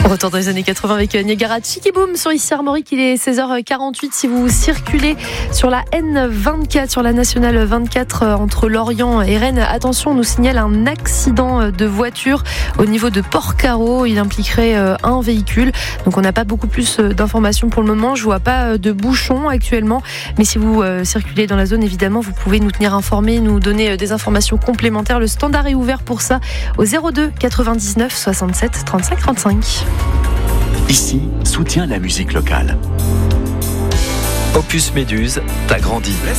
Retour dans les années 80 avec Niagara Tchikiboum sur ici Armorique. Il est 16h48. Si vous circulez sur la N24, sur la nationale 24 entre Lorient et Rennes, attention, on nous signale un accident de voiture au niveau de Port-Carreau. Il impliquerait un véhicule. Donc on n'a pas beaucoup plus d'informations pour le moment. Je vois pas de bouchons actuellement. Mais si vous circulez dans la zone, évidemment, vous pouvez nous tenir informés, nous donner des informations complémentaires. Le standard est ouvert pour ça au 02 99 67 35 35. Ici, soutient la musique locale. Opus Méduse, t'as grandi.